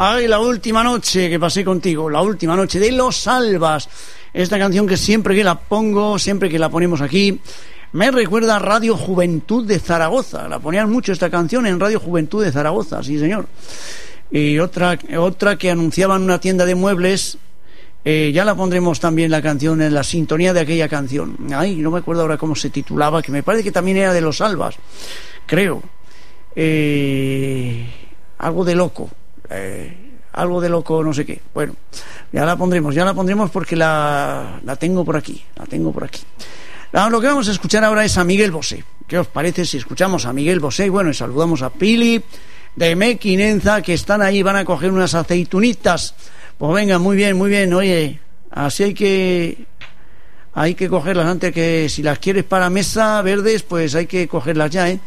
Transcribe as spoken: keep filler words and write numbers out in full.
Ay, la última noche que pasé contigo, la última noche de Los Salvas. Esta canción que siempre que la pongo, siempre que la ponemos aquí, me recuerda a Radio Juventud de Zaragoza. La ponían mucho esta canción en Radio Juventud de Zaragoza, sí señor. Y otra, otra que anunciaban una tienda de muebles, eh, ya la pondremos también la canción en la sintonía de aquella canción. Ay, no me acuerdo ahora cómo se titulaba, que me parece que también era de Los Salvas, creo. Eh, algo de loco. Eh, algo de loco, no sé qué. Bueno, ya la pondremos, ya la pondremos porque la, la tengo por aquí, la tengo por aquí. La, lo que vamos a escuchar ahora es a Miguel Bosé. ¿Qué os parece si escuchamos a Miguel Bosé? Bueno, y saludamos a Pili de Mequinenza, que están ahí, van a coger unas aceitunitas. Pues venga, muy bien, muy bien. Oye, así hay que hay que cogerlas antes, que si las quieres para mesa verdes, pues hay que cogerlas ya, ¿eh?